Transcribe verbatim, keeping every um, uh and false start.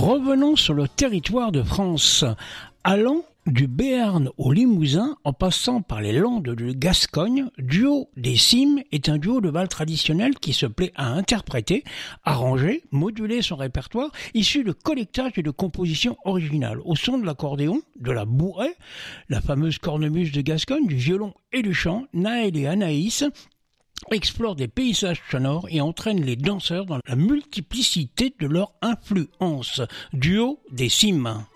Revenons sur le territoire de France. Allant du Béarn au Limousin, en passant par les Landes de Gascogne, Duo des Cimes est un duo de bal traditionnel qui se plaît à interpréter, arranger, moduler son répertoire, issu de collectage et de compositions originales, au son de l'accordéon, de la bourrée, la fameuse cornemuse de Gascogne, du violon et du chant. Naël et Anaïs explorent des paysages sonores et entraînent les danseurs dans la multiplicité de leur influence. Duo des Cimes.